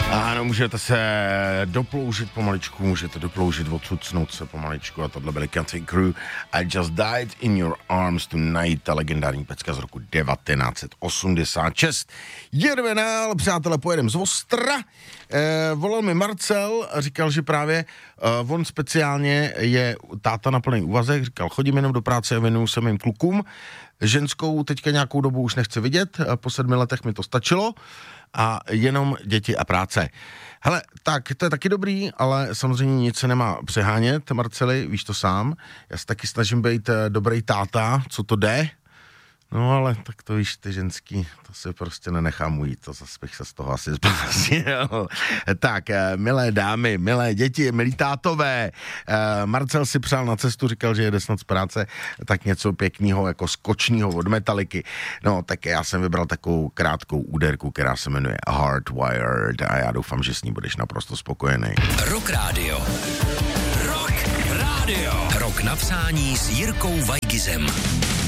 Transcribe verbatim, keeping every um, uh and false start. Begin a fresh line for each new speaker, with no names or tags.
Ano, můžete se doploužit pomaličku, můžete doploužit, odsucnout se pomaličku a tohle byly Cutting Crew. I Just Died in Your Arms Tonight, ta legendární pecka z roku devatenáct set osmdesát šest. Jedeme dál, přátelé, pojedem z Ostra. Eh, volal mi Marcel a říkal, že právě eh, on speciálně je táta na plný úvazek, říkal, chodím jenom do práce a věnuju se mým klukům. Ženskou teďka nějakou dobu už nechci vidět, po sedmi letech mi to stačilo a jenom děti a práce. Hele, tak to je taky dobrý, ale samozřejmě nic se nemá přehánět, Marceli, víš to sám. Já se taky snažím být dobrý táta, co to jde. No ale tak to víš, ty ženský, to se prostě nenechám ujít, to zase bych se z toho asi zbláznil. Tak, milé dámy, milé děti, milí tátové, Marcel si přál na cestu, říkal, že jede snad z práce, tak něco pěkného, jako skočního od Metaliky. No, tak já jsem vybral takovou krátkou úderku, která se jmenuje Hardwired a já doufám, že s ní budeš naprosto spokojený.
Rock Radio. Rock Radio. Rock napsání s Jirkou Vajgizem.